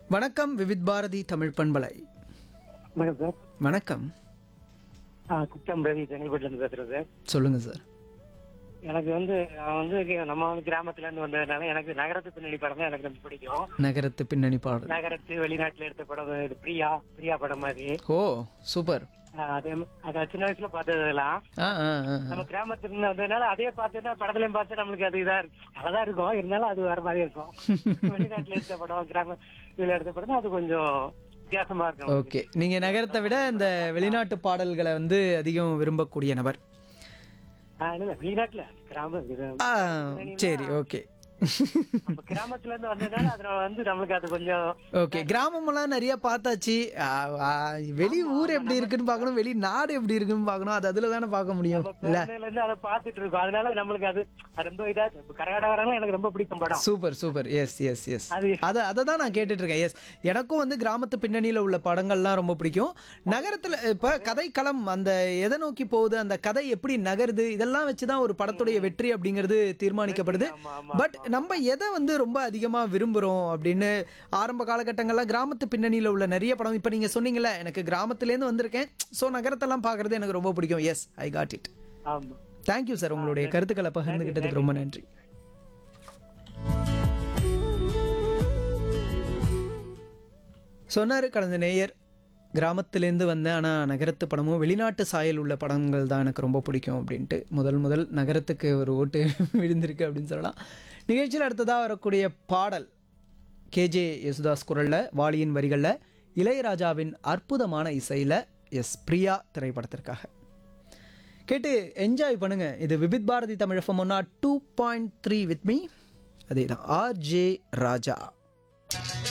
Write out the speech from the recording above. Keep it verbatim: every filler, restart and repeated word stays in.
வணக்கம் விவித் பாரதி தமிழ் பண்பலை. வணக்கம் சார். வணக்கம். ஆ, குற்றம் ரவி செங்கல்பட்டுலேருந்து பேசுகிறேன் சார். சொல்லுங்க சார். எனக்கு வந்து நான் வந்து இங்க நம்ம வந்து கிராமத்துலேருந்து வந்ததுனால எனக்கு நகரத்து பின்னணி படம் தான் எனக்கு ரொம்ப பிடிக்கும். நகரத்து பின்னணி பாடல். நகரத்து வெளிநாட்டில் எடுத்த படம் இது பிரியா பிரியா படம் மாதிரி. ஓ சூப்பர். ஆ, அதே ம- அதை சின்ன வயசுல பார்த்ததெல்லாம் ஆ ஆ ஆ. நம்ம கிராமத்துல வந்ததுனால அதே பார்த்துட்டா படத்துலையும் பார்த்து நம்மளுக்கு அது இதா இருக்கு அதான் இருக்கும். இருந்தாலும் அது வேற மாதிரி இருக்கும். வெளிநாட்டுல எடுத்த படம் கிராம இதுல எடுத்த படம் தான் அது கொஞ்சம் வித்தியாசமா இருக்கும். ஓகே, நீங்க நகரத்தை விட இந்த வெளிநாட்டு பாடல்களை வந்து அதிகம் விரும்பக்கூடிய நபர். ஆ, இல்ல வெளிநாட்டுல கிராம இது ஆ சரி, ஓகே. நம்ம கிராமத்துல இருந்து வந்ததுனால அதுல வந்து நம்மளுக்கு அது கொஞ்சம் ஓகே, கிராமமெல்லாம் நிறைய பார்த்தாச்சு. ஆ, ஆ, வெளி ஊர் எப்படி இருக்குன்னு பார்க்கணும், வெளி நாடு எப்படி இருக்குன்னு பார்க்கணும். அது அதுல தானே பார்க்க முடியும் இல்ல? பிறந்ததுல இருந்து அதை பார்த்துட்டு இருக்கோம். அதனால நம்மளுக்கு அது அது ரொம்ப இதா இப்ப கரகாடகரம் எனக்கு ரொம்ப பிடிக்கும் படம். Super super. S S S. அது அதை அதை தான் நான் கேட்டுட்டு இருக்கேன். எஸ், எனக்கும் வந்து கிராமத்து பின்னணியில் உள்ள படங்கள்லாம் ரொம்ப பிடிக்கும். நகரத்தில் இப்போ கதைக்களம் அந்த எதை நோக்கி போகுது, அந்த கதை எப்படி நகருது, இதெல்லாம் வச்சு தான் ஒரு படத்துடைய வெற்றி அப்படிங்கிறது தீர்மானிக்கப்படுது. ஆமா, ஆமா, பட் நம்ம எதை வந்து ரொம்ப அதிகமாக விரும்புகிறோம் அப்படின்னு ஆரம்ப காலகட்டங்கள்லாம் கிராமத்து பின்னணியில் உள்ள நிறைய படம். இப்போ நீங்கள் சொன்னீங்கல்ல, எனக்கு கிராமத்துலேருந்து வந்திருக்கேன், ஸோ நகரத்தெல்லாம் பார்க்குறது எனக்கு ரொம்ப பிடிக்கும். S, I got it. ஆமா. தேங்க்யூ சார், உங்களுடைய கருத்துக்களை பகிர்ந்துகிட்டதுக்கு ரொம்ப நன்றி. சொன்னார் கடந்த நேயர், கிராமத்திலேருந்து வந்தேன் ஆனால் நகரத்து படமும் வெளிநாட்டு சாயல் உள்ள படங்கள் தான் எனக்கு ரொம்ப பிடிக்கும் அப்படின்ட்டு. முதல் முதல் நகரத்துக்கு ஒரு ஓட்டு விழுந்திருக்கு அப்படின்னு சொல்லலாம். நிகழ்ச்சியில் அடுத்ததாக வரக்கூடிய பாடல் கேஜே யேசுதாஸ் குரலில், வாலியின் வரிகளில், இளையராஜாவின் அற்புதமான இசையில், எஸ் பிரியா திரைப்படத்திற்காக கேட்டு என்ஜாய் பண்ணுங்க. இது விபித் பாரதி தமிழ் எஃப்எம் ஒன்னா two point three with me, அதே தான் ஆர்ஜே ராஜா.